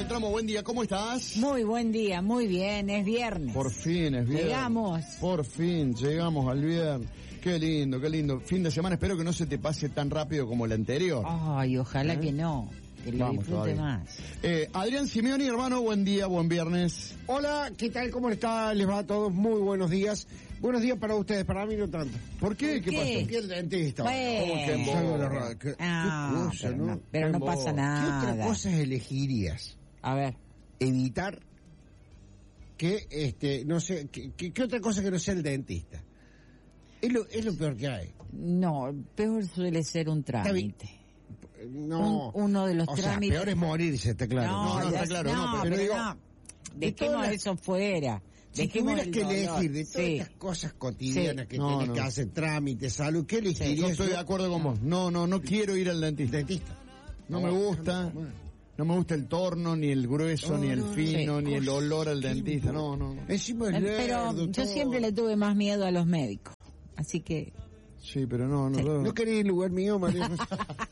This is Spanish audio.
Beltramo, buen día, ¿cómo estás? Muy buen día, muy bien, es viernes. Por fin es viernes. Llegamos. Por fin, llegamos al viernes. Qué lindo. Fin de semana, espero que no se te pase tan rápido como el anterior. Ay, ojalá que no, que lo disfrute más. Adrián Simeoni, hermano, buen día, buen viernes. Hola, ¿qué tal? ¿Cómo está? Les va a todos muy buenos días. Buenos días para ustedes, para mí no tanto. ¿Por qué? ¿Qué pasó? Porque el dentista. Bueno. ¿Qué Ah, cosa, pero ¿no? pero no pasa ¿Qué nada. otras cosas elegirías? A ver. Evitar que, no sé, ¿qué otra cosa que no sea el dentista? Es lo peor que hay. No, peor suele ser un trámite. No. Uno de los o trámites. sea, peor es morirse, está claro. No, está claro, pero digo, no. Dejemos eso fuera. Si Dejemos tuvieras el que dolor. elegir de todas Sí. estas cosas cotidianas que No, tenés no. que hacer, trámites, salud, ¿qué elegirías? No estoy de acuerdo con vos. No quiero ir al dentista. Dentista. No me gusta. No me gusta el torno, ni el grueso, ni el fino, sí. ni el olor al dentista. No. Encima es Pero lerdo, yo todo. siempre le tuve más miedo a los médicos. Así que Sí, pero no. ¿No querés el lugar mío, María José?